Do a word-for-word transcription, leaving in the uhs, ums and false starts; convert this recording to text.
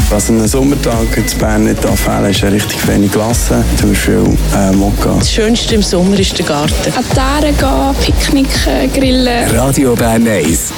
Was an einem Sommertag in Bern nicht fehlen ist eine richtig feine Glasse, zum Beispiel äh, Mokka. Das Schönste im Sommer ist der Garten. An die Aare gehen, Picknick, grillen. Radio Bern eins.